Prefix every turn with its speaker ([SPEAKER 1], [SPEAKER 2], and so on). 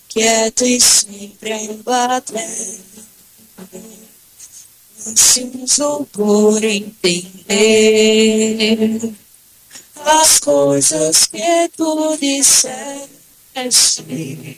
[SPEAKER 1] quieto e sempre a bater, ansioso por entender as coisas que tu disseste.